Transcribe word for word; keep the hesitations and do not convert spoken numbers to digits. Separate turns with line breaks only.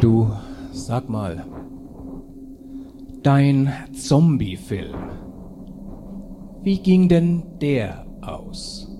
Du, sag mal, dein Zombie-Film, wie ging denn der aus?